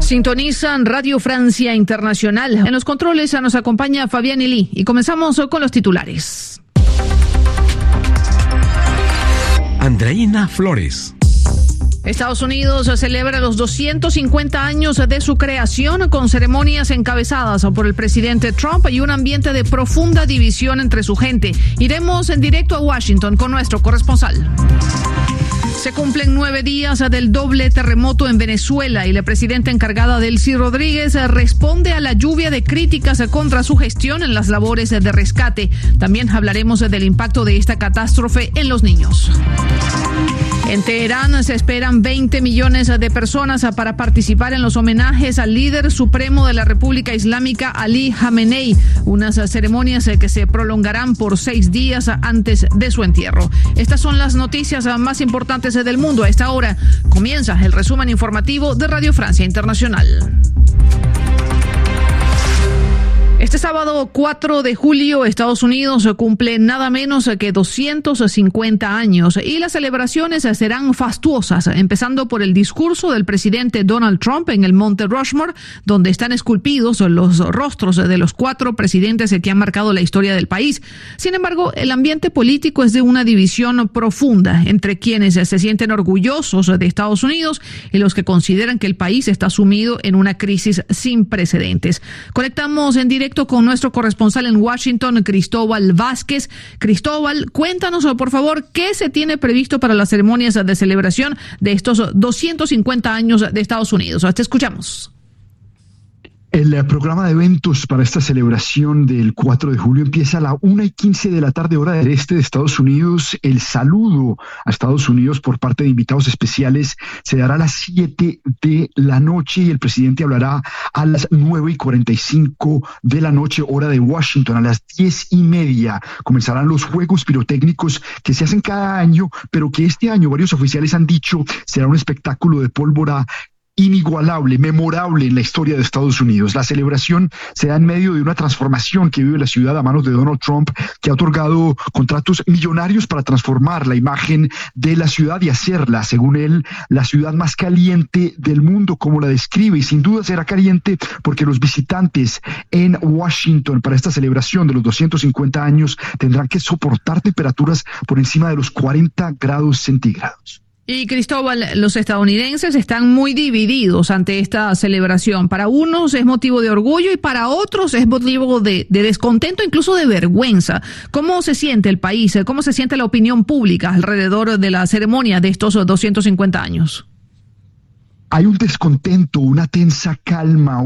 Sintonizan Radio Francia Internacional. En los controles nos acompaña Fabián Eli y comenzamos con los titulares. Andreina Flores. Estados Unidos celebra los 250 años de su creación con ceremonias encabezadas por el presidente Trump y un ambiente de profunda división entre su gente. Iremos en directo a Washington con nuestro corresponsal. Se cumplen 9 días del doble terremoto en Venezuela y la presidenta encargada Delcy Rodríguez responde a la lluvia de críticas contra su gestión en las labores de rescate. También hablaremos del impacto de esta catástrofe en los niños. En Teherán se esperan 20 millones de personas para participar en los homenajes al líder supremo de la República Islámica, Ali Jamenei, unas ceremonias que se prolongarán por 6 días antes de su entierro. Estas son las noticias más importantes del mundo. A esta hora comienza el resumen informativo de Radio Francia Internacional. Este sábado 4 de julio, Estados Unidos cumple nada menos que 250 años y las celebraciones serán fastuosas, empezando por el discurso del presidente Donald Trump en el Monte Rushmore, donde están esculpidos los rostros de los 4 presidentes que han marcado la historia del país. Sin embargo, el ambiente político es de una división profunda entre quienes se sienten orgullosos de Estados Unidos y los que consideran que el país está sumido en una crisis sin precedentes. Conectamos en directo con nuestro corresponsal en Washington, Cristóbal Vázquez. Cristóbal, cuéntanos, por favor, ¿qué se tiene previsto para las ceremonias de celebración de estos 250 años de Estados Unidos? Te escuchamos. El programa de eventos para esta celebración del 4 de julio empieza a la 1:15 de la tarde, hora del este de Estados Unidos. El saludo a Estados Unidos por parte de invitados especiales se dará a las 7 de la noche y el presidente hablará a las 9:45 de la noche, hora de Washington. A las 10:30 comenzarán los juegos pirotécnicos que se hacen cada año, pero que este año varios oficiales han dicho será un espectáculo de pólvora inigualable, memorable en la historia de Estados Unidos. La celebración se da en medio de una transformación que vive la ciudad a manos de Donald Trump, que ha otorgado contratos millonarios para transformar la imagen de la ciudad y hacerla, según él, la ciudad más caliente del mundo, como la describe. Y sin duda será caliente porque los visitantes en Washington para esta celebración de los 250 años tendrán que soportar temperaturas por encima de los 40 grados centígrados. Y Cristóbal, los estadounidenses están muy divididos ante esta celebración. Para unos es motivo de orgullo y para otros es motivo de descontento, incluso de vergüenza. ¿Cómo se siente el país? ¿Cómo se siente la opinión pública alrededor de la ceremonia de estos 250 años? Hay un descontento, una tensa calma,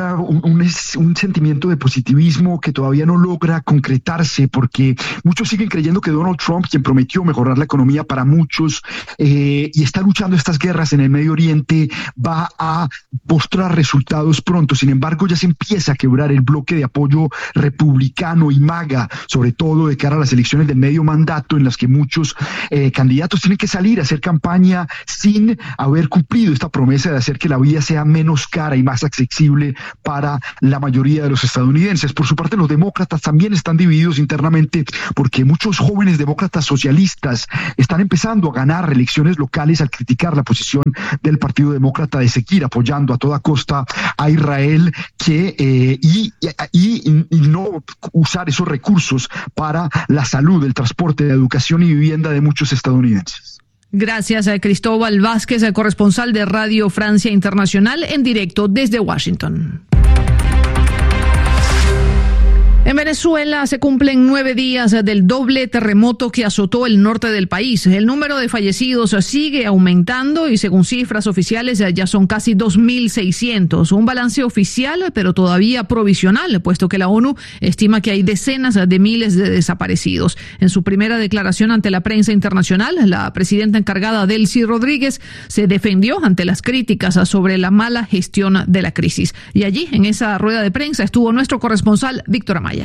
un sentimiento de positivismo que todavía no logra concretarse porque muchos siguen creyendo que Donald Trump, quien prometió mejorar la economía para muchos y está luchando estas guerras en el Medio Oriente, va a mostrar resultados pronto. Sin embargo, ya se empieza a quebrar el bloque de apoyo republicano y MAGA, sobre todo de cara a las elecciones del medio mandato, en las que muchos candidatos tienen que salir a hacer campaña sin haber cumplido esta promesa de hacer que la vida sea menos cara y más accesible para la mayoría de los estadounidenses. Por su parte, los demócratas también están divididos internamente porque muchos jóvenes demócratas socialistas están empezando a ganar elecciones locales al criticar la posición del Partido Demócrata de seguir apoyando a toda costa a Israel y no usar esos recursos para la salud, el transporte, la educación y vivienda de muchos estadounidenses. Gracias a Cristóbal Vázquez, el corresponsal de Radio Francia Internacional, en directo desde Washington. En Venezuela se cumplen 9 días del doble terremoto que azotó el norte del país. El número de fallecidos sigue aumentando y según cifras oficiales ya son casi 2.600. Un balance oficial, pero todavía provisional, puesto que la ONU estima que hay decenas de miles de desaparecidos. En su primera declaración ante la prensa internacional, la presidenta encargada Delcy Rodríguez se defendió ante las críticas sobre la mala gestión de la crisis. Y allí, en esa rueda de prensa, estuvo nuestro corresponsal Víctor Amaya.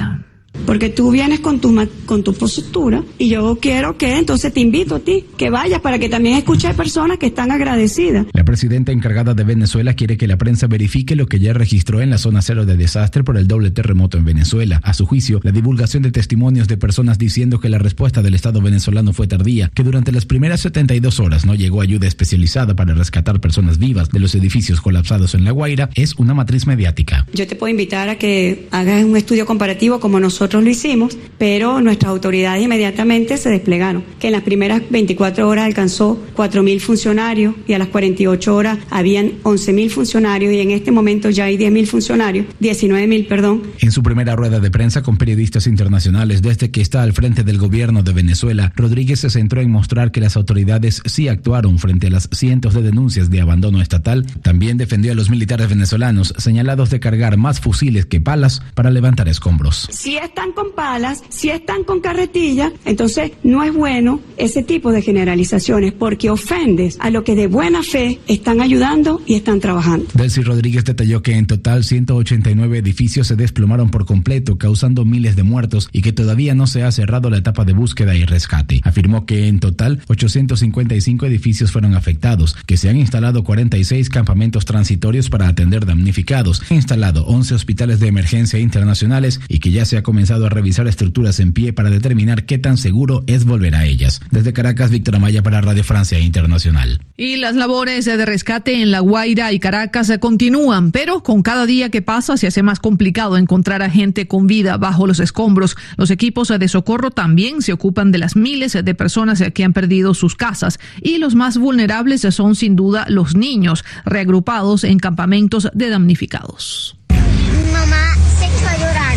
Porque tú vienes con tu postura y yo quiero que, entonces te invito a ti, que vayas para que también escuches personas que están agradecidas. La presidenta encargada de Venezuela quiere que la prensa verifique lo que ya registró en la zona cero de desastre por el doble terremoto en Venezuela. A su juicio, la divulgación de testimonios de personas diciendo que la respuesta del Estado venezolano fue tardía, que durante las primeras 72 horas no llegó ayuda especializada para rescatar personas vivas de los edificios colapsados en La Guaira, es una matriz mediática. Yo te puedo invitar a que hagas un estudio comparativo como nosotros lo hicimos, pero nuestras autoridades inmediatamente se desplegaron, que en las primeras 24 horas alcanzó 4.000 funcionarios y a las 48 horas habían 11.000 funcionarios y en este momento ya hay 10.000 funcionarios, 19.000, perdón. En su primera rueda de prensa con periodistas internacionales desde que está al frente del gobierno de Venezuela, Rodríguez se centró en mostrar que las autoridades sí actuaron frente a las cientos de denuncias de abandono estatal. También defendió a los militares venezolanos señalados de cargar más fusiles que palas para levantar escombros. Si están con palas, si están con carretilla, entonces no es bueno ese tipo de generalizaciones porque ofendes a los que de buena fe están ayudando y están trabajando. Delcy Rodríguez detalló que en total 189 edificios se desplomaron por completo, causando miles de muertos y que todavía no se ha cerrado la etapa de búsqueda y rescate. Afirmó que en total 855 edificios fueron afectados, que se han instalado 46 campamentos transitorios para atender damnificados, instalado 11 hospitales de emergencia internacionales y que ya se ha comenzado a revisar estructuras en pie para determinar qué tan seguro es volver a ellas. Desde Caracas, Víctor Amaya para Radio Francia Internacional. Y las labores de rescate en La Guaira y Caracas continúan, pero con cada día que pasa se hace más complicado encontrar a gente con vida bajo los escombros. Los equipos de socorro también se ocupan de las miles de personas que han perdido sus casas y los más vulnerables son sin duda los niños, reagrupados en campamentos de damnificados. Mi mamá se echó a llorar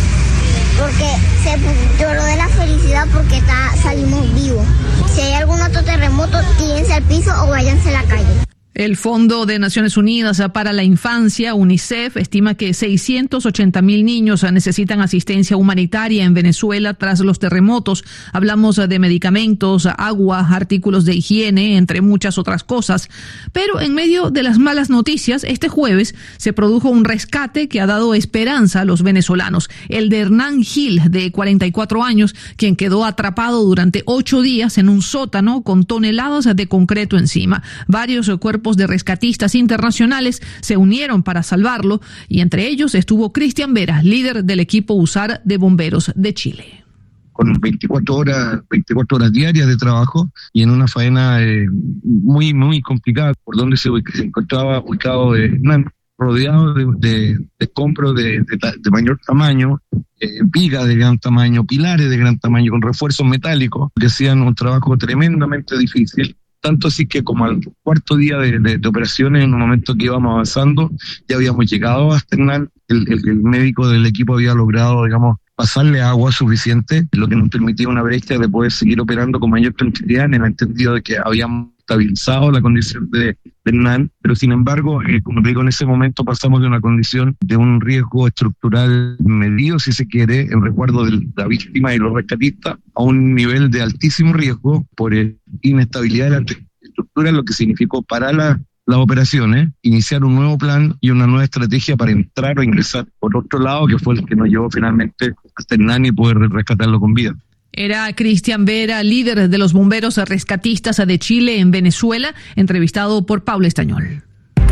porque lloró de la felicidad porque salimos vivos. Si hay algún otro terremoto, tírense al piso o váyanse a la calle. El Fondo de Naciones Unidas para la Infancia, UNICEF, estima que 680.000 niños necesitan asistencia humanitaria en Venezuela tras los terremotos. Hablamos de medicamentos, agua, artículos de higiene, entre muchas otras cosas. Pero en medio de las malas noticias, este jueves se produjo un rescate que ha dado esperanza a los venezolanos. El de Hernán Gil, de 44 años, quien quedó atrapado durante 8 días en un sótano con toneladas de concreto encima. Varios cuerpos de rescatistas internacionales se unieron para salvarlo y entre ellos estuvo Cristian Vera, líder del equipo USAR de bomberos de Chile. Con 24 horas diarias de trabajo y en una faena muy complicada por donde se encontraba ubicado rodeado de escombros de mayor tamaño, vigas de gran tamaño, pilares de gran tamaño con refuerzos metálicos que hacían un trabajo tremendamente difícil. Tanto así que como al cuarto día de operaciones, en un momento que íbamos avanzando, ya habíamos llegado hasta Hernán. El médico del equipo había logrado, pasarle agua suficiente, lo que nos permitía una brecha de poder seguir operando con mayor tranquilidad, en el entendido de que habíamos estabilizado la condición de Hernán, pero sin embargo, como digo, en ese momento pasamos de una condición de un riesgo estructural medido, si se quiere, en resguardo de la víctima y los rescatistas, a un nivel de altísimo riesgo por inestabilidad de la estructura, lo que significó para las operaciones, iniciar un nuevo plan y una nueva estrategia para entrar o ingresar por otro lado, que fue el que nos llevó finalmente hasta Hernán y poder rescatarlo con vida. Era Cristian Vera, líder de los bomberos rescatistas de Chile en Venezuela, entrevistado por Paula Estañol.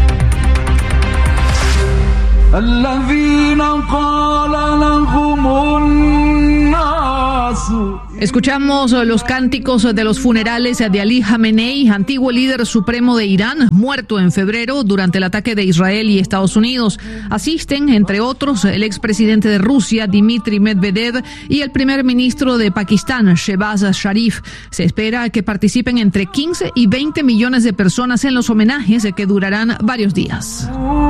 Escuchamos los cánticos de los funerales de Ali Jamenei, antiguo líder supremo de Irán, muerto en febrero durante el ataque de Israel y Estados Unidos. Asisten, entre otros, el expresidente de Rusia, Dmitry Medvedev, y el primer ministro de Pakistán, Shehbaz Sharif. Se espera que participen entre 15 y 20 millones de personas en los homenajes que durarán varios días.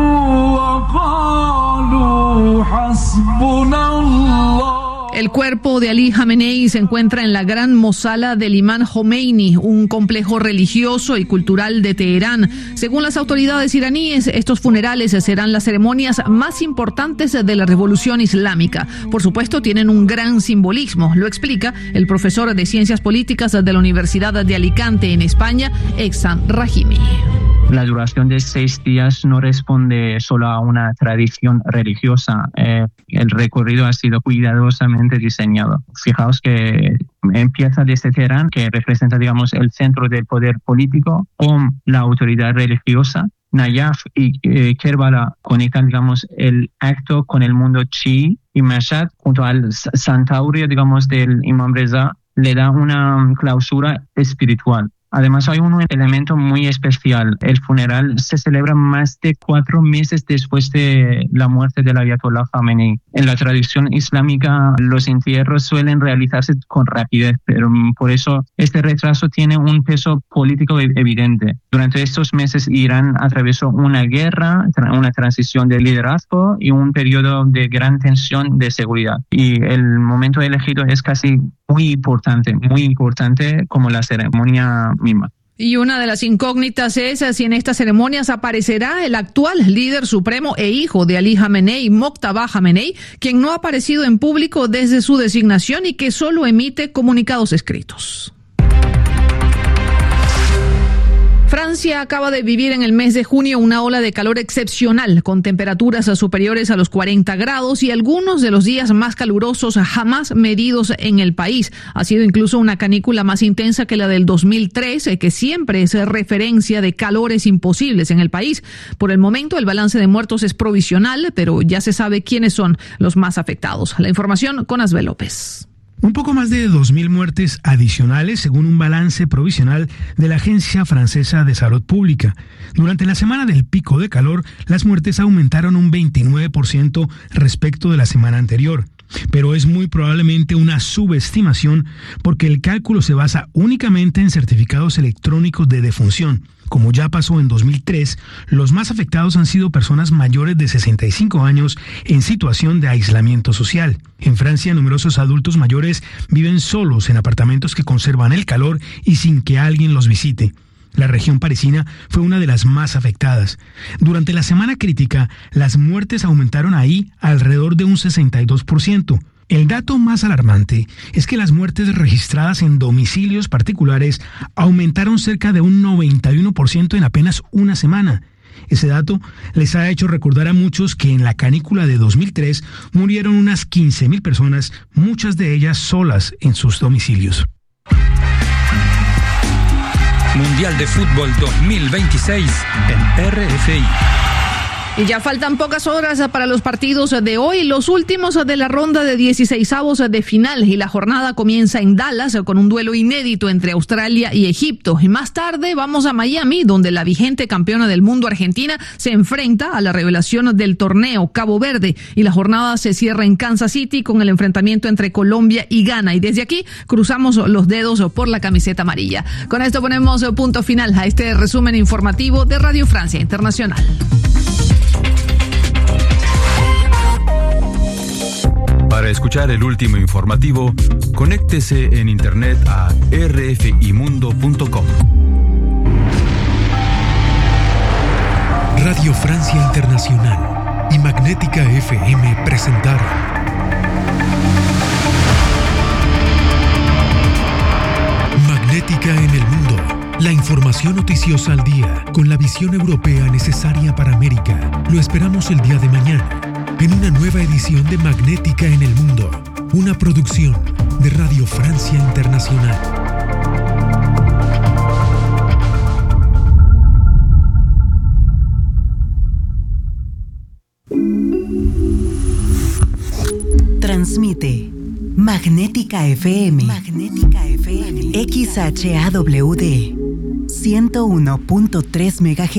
El cuerpo de Ali Jamenei se encuentra en la Gran Mosala del Imam Khomeini, un complejo religioso y cultural de Teherán. Según las autoridades iraníes, estos funerales serán las ceremonias más importantes de la revolución islámica. Por supuesto, tienen un gran simbolismo, lo explica el profesor de Ciencias Políticas de la Universidad de Alicante en España, Ehsan Rahimi. La duración de 6 días no responde solo a una tradición religiosa. El recorrido ha sido cuidadosamente diseñado. Fijaos que empieza desde Teherán, que representa, digamos, el centro del poder político, con la autoridad religiosa. Nayaf y Kerbala conectan, digamos, el acto con el mundo chií, y Mashhad, junto al Santaurio, digamos, del Imam Reza, le da una clausura espiritual. Además, hay un elemento muy especial. El funeral se celebra más de 4 meses después de la muerte del Ayatollah Khamenei. En la tradición islámica, los entierros suelen realizarse con rapidez, pero por eso este retraso tiene un peso político evidente. Durante estos meses, Irán atravesó una guerra, una transición de liderazgo y un periodo de gran tensión de seguridad. Y el momento elegido es casi muy importante como la ceremonia misma. Y una de las incógnitas es si en estas ceremonias aparecerá el actual líder supremo e hijo de Ali Khamenei, Mojtaba Khamenei, quien no ha aparecido en público desde su designación y que solo emite comunicados escritos. Francia acaba de vivir en el mes de junio una ola de calor excepcional, con temperaturas superiores a los 40 grados y algunos de los días más calurosos jamás medidos en el país. Ha sido incluso una canícula más intensa que la del 2003, que siempre es referencia de calores imposibles en el país. Por el momento, el balance de muertos es provisional, pero ya se sabe quiénes son los más afectados. La información con Asbel López. Un poco más de 2.000 muertes adicionales, según un balance provisional de la Agencia Francesa de Salud Pública. Durante la semana del pico de calor, las muertes aumentaron un 29% respecto de la semana anterior. Pero es muy probablemente una subestimación porque el cálculo se basa únicamente en certificados electrónicos de defunción. Como ya pasó en 2003, los más afectados han sido personas mayores de 65 años en situación de aislamiento social. En Francia, numerosos adultos mayores viven solos en apartamentos que conservan el calor y sin que alguien los visite. La región parisina fue una de las más afectadas. Durante la semana crítica, las muertes aumentaron ahí alrededor de un 62%. El dato más alarmante es que las muertes registradas en domicilios particulares aumentaron cerca de un 91% en apenas una semana. Ese dato les ha hecho recordar a muchos que en la canícula de 2003 murieron unas 15.000 personas, muchas de ellas solas en sus domicilios. Mundial de Fútbol 2026 en RFI. Y ya faltan pocas horas para los partidos de hoy, los últimos de la ronda de 16avos de final, y la jornada comienza en Dallas con un duelo inédito entre Australia y Egipto. Y más tarde vamos a Miami, donde la vigente campeona del mundo, Argentina, se enfrenta a la revelación del torneo, Cabo Verde, y la jornada se cierra en Kansas City con el enfrentamiento entre Colombia y Ghana. Y desde aquí cruzamos los dedos por la camiseta amarilla. Con esto ponemos punto final a este resumen informativo de Radio Francia Internacional. Para escuchar el último informativo, conéctese en internet a rfimundo.com. Radio Francia Internacional y Magnética FM presentaron Magnética en el Mundo. La información noticiosa al día, con la visión europea necesaria para América. Lo esperamos el día de mañana, en una nueva edición de Magnética en el Mundo, una producción de Radio Francia Internacional. Transmite Magnética FM. Magnética FM. XHAWD 101.3 MHz.